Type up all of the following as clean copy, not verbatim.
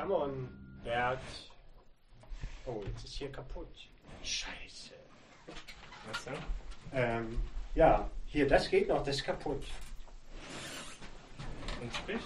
Come on, Bert. Oh, jetzt ist hier kaputt. Scheiße. Was denn? Ja, hier, das geht noch, das ist kaputt. Und spricht?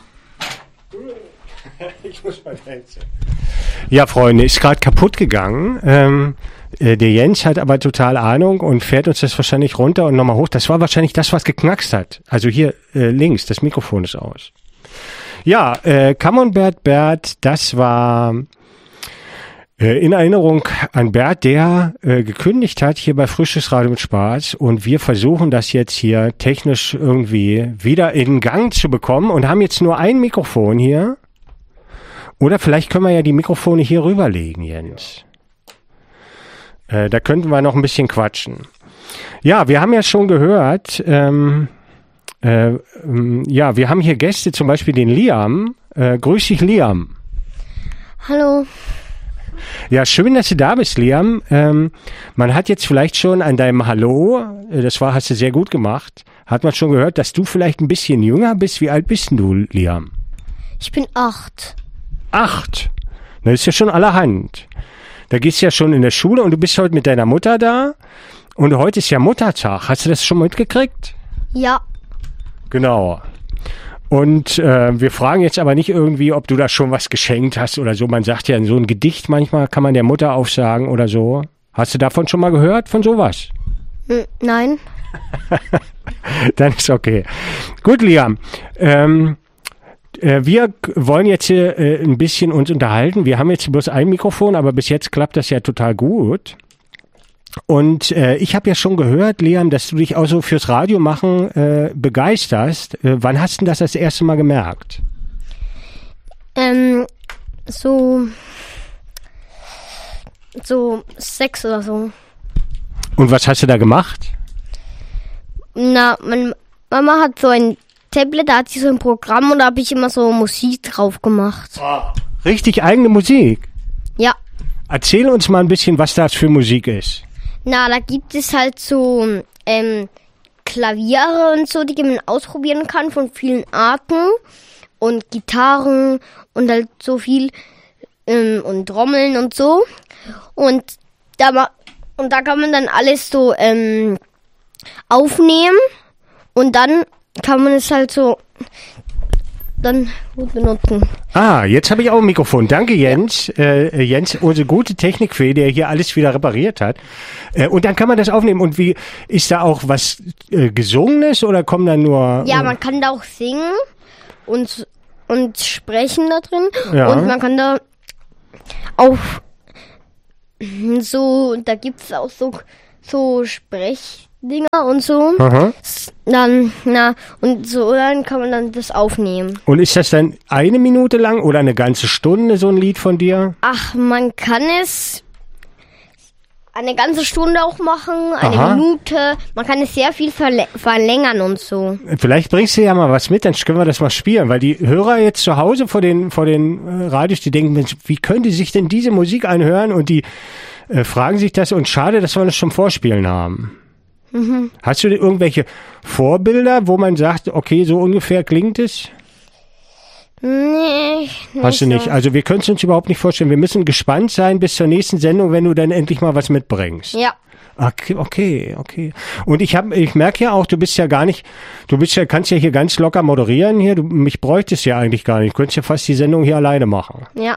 Ich muss mal helfen. Ja, Freunde, ist gerade kaputt gegangen. Der Jens hat aber total Ahnung und fährt uns das wahrscheinlich runter und nochmal hoch. Das war wahrscheinlich das, was geknackst hat. Also hier links, das Mikrofon ist aus. Ja, Come on Bert, das war in Erinnerung an Bert, der gekündigt hat hier bei Frisches Radio mit Spaß, und wir versuchen das jetzt hier technisch irgendwie wieder in Gang zu bekommen und haben jetzt nur ein Mikrofon hier. Oder vielleicht können wir ja die Mikrofone hier rüberlegen, Jens. Da könnten wir noch ein bisschen quatschen. Ja, wir haben ja schon gehört, ja, wir haben hier Gäste, zum Beispiel den Liam. Grüß dich, Liam. Hallo. Ja, schön, dass du da bist, Liam. Man hat jetzt vielleicht schon an deinem Hallo, hast du sehr gut gemacht, hat man schon gehört, dass du vielleicht ein bisschen jünger bist. Wie alt bist denn du, Liam? Ich bin 8. 8? Das ist ja schon allerhand. Da gehst du ja schon in der Schule und du bist heute mit deiner Mutter da. Und heute ist ja Muttertag. Hast du das schon mitgekriegt? Ja. Genau. Und wir fragen jetzt aber nicht irgendwie, ob du da schon was geschenkt hast oder so. Man sagt ja, so ein Gedicht manchmal kann man der Mutter aufsagen oder so. Hast du davon schon mal gehört, von sowas? Nein. Dann ist okay. Gut, Liam. Wir wollen jetzt hier ein bisschen uns unterhalten. Wir haben jetzt bloß ein Mikrofon, aber bis jetzt klappt das ja total gut. Und ich habe ja schon gehört, Liam, dass du dich auch so fürs Radio machen begeisterst. Wann hast du das erste Mal gemerkt? So 6 oder so. Und was hast du da gemacht? Na, meine Mama hat so ein Tablet, da hat sie so ein Programm und da habe ich immer so Musik drauf gemacht. Richtig eigene Musik? Ja. Erzähl uns mal ein bisschen, was das für Musik ist. Na, da gibt es halt so Klaviere und so, die man ausprobieren kann von vielen Arten und Gitarren und halt so viel und Trommeln und so. Und da kann man dann alles so aufnehmen und dann kann man es halt so dann gut benutzen. Ah, jetzt habe ich auch ein Mikrofon. Danke, Jens. Jens, unsere gute Technikfee, der hier alles wieder repariert hat. Und dann kann man das aufnehmen. Und wie, ist da auch was Gesungenes oder kommen da nur... Ja, man kann da auch singen und sprechen da drin. Ja. Und man kann da auch so, da gibt es auch so Sprechdinger und so. Aha. Dann kann man dann das aufnehmen. Und ist das dann 1 Minute lang oder eine ganze Stunde, so ein Lied von dir? Ach, man kann es eine ganze Stunde auch machen, eine Aha. Minute. Man kann es sehr viel verlängern und so. Vielleicht bringst du ja mal was mit, dann können wir das mal spielen. Weil die Hörer jetzt zu Hause vor den Radios, die denken, Mensch, wie können die sich denn diese Musik anhören? Und die fragen sich das, und schade, dass wir das schon vorspielen haben. Mhm. Hast du denn irgendwelche Vorbilder, wo man sagt, okay, so ungefähr klingt es? Nee, Hast du nicht. so. Also wir können es uns überhaupt nicht vorstellen. Wir müssen gespannt sein bis zur nächsten Sendung, wenn du dann endlich mal was mitbringst. Ja. Okay. Und ich merke ja auch, kannst ja hier ganz locker moderieren hier. Mich bräuchtest ja eigentlich gar nicht. Du könntest ja fast die Sendung hier alleine machen. Ja.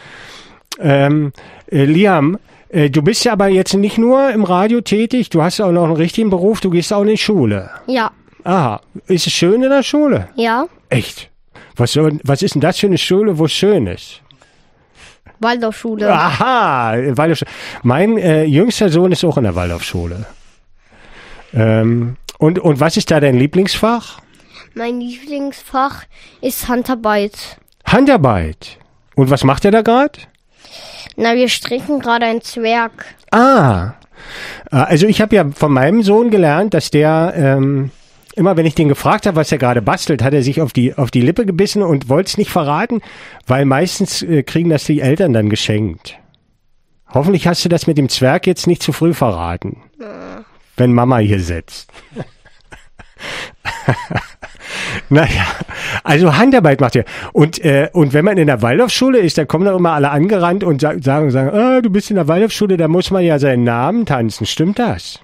Liam, du bist ja aber jetzt nicht nur im Radio tätig, du hast auch noch einen richtigen Beruf, du gehst auch in die Schule. Ja. Aha, ist es schön in der Schule? Ja. Echt? Was ist denn das für eine Schule, wo es schön ist? Waldorfschule. Aha, Waldorfschule. Mein jüngster Sohn ist auch in der Waldorfschule. Und was ist da dein Lieblingsfach? Mein Lieblingsfach ist Handarbeit. Handarbeit. Und was macht er da gerade? Na, wir stricken gerade ein Zwerg. Ah, also ich habe ja von meinem Sohn gelernt, dass der immer, wenn ich den gefragt habe, was er gerade bastelt, hat er sich auf die Lippe gebissen und wollte es nicht verraten, weil meistens kriegen das die Eltern dann geschenkt. Hoffentlich hast du das mit dem Zwerg jetzt nicht zu früh verraten, wenn Mama hier sitzt. Naja, also Handarbeit macht ihr. Und wenn man in der Waldorfschule ist, dann kommen da immer alle angerannt und sagen, du bist in der Waldorfschule, da muss man ja seinen Namen tanzen. Stimmt das?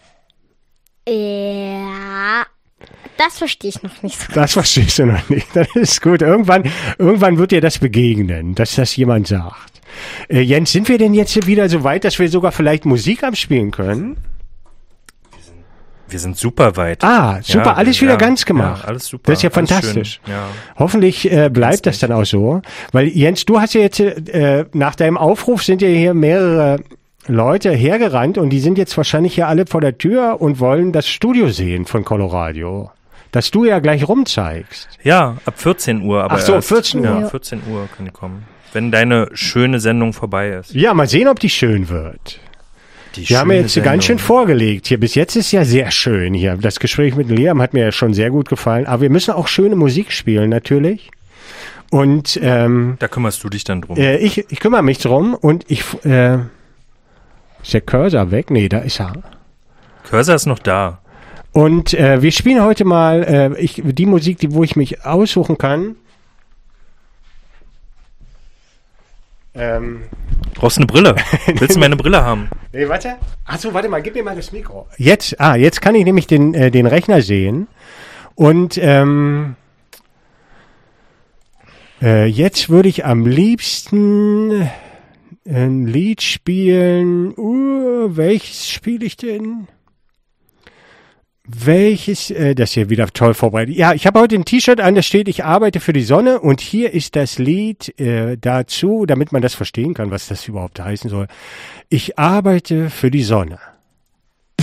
Ja, das verstehe ich noch nicht so. Das verstehst du noch nicht. Das ist gut. Irgendwann wird dir das begegnen, dass das jemand sagt. Jens, sind wir denn jetzt wieder so weit, dass wir sogar vielleicht Musik abspielen können? Wir sind super weit. Ah, super, ja, alles wieder ganz gemacht. Ja, alles super. Das ist ja alles fantastisch. Schön. Ja. Hoffentlich bleibt das dann auch so. Weil Jens, du hast ja jetzt, nach deinem Aufruf sind ja hier mehrere Leute hergerannt und die sind jetzt wahrscheinlich hier alle vor der Tür und wollen das Studio sehen von Coloradio. Das du ja gleich rumzeigst. Ja, ab 14 Uhr. Aber Ach so, erst. 14 Uhr. Ja, 14 Uhr können die kommen. Wenn deine schöne Sendung vorbei ist. Ja, mal sehen, ob die schön wird. Wir haben ja jetzt ganz schön vorgelegt hier. Bis jetzt ist ja sehr schön hier. Das Gespräch mit Liam hat mir ja schon sehr gut gefallen. Aber wir müssen auch schöne Musik spielen, natürlich. Und da kümmerst du dich dann drum. ich kümmere mich drum und ist der Cursor weg? Nee, da ist er. Cursor ist noch da. Und wir spielen heute mal die Musik, wo ich mich aussuchen kann. Brauchst du eine Brille? Willst du meine Brille haben? Nee, warte. Achso, warte mal, gib mir mal das Mikro. Jetzt kann ich nämlich den Rechner sehen. Und jetzt würde ich am liebsten ein Lied spielen. Welches spiele ich denn? Das hier wieder toll vorbereitet. Ja, ich habe heute ein T-Shirt an, da steht, ich arbeite für die Sonne und hier ist das Lied dazu, damit man das verstehen kann, was das überhaupt heißen soll. Ich arbeite für die Sonne.